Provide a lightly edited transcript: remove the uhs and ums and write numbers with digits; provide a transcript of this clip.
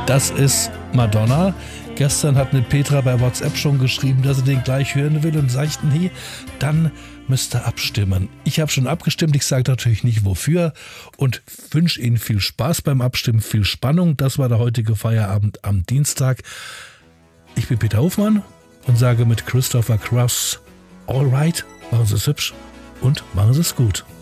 Das ist Madonna. Gestern hat eine Petra bei WhatsApp schon geschrieben, dass sie den gleich hören will und sagte, nee, dann müsst ihr abstimmen. Ich habe schon abgestimmt, ich sage natürlich nicht wofür und wünsche Ihnen viel Spaß beim Abstimmen, viel Spannung. Das war der heutige Feierabend am Dienstag. Ich bin Peter Hofmann und sage mit Christopher Cross, all right, machen Sie es hübsch und machen Sie es gut.